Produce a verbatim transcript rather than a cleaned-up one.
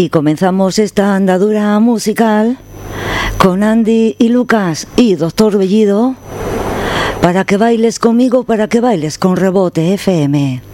Y comenzamos esta andadura musical con Andy y Lucas y Doctor Bellido, para que bailes conmigo, para que bailes con Rebote F M.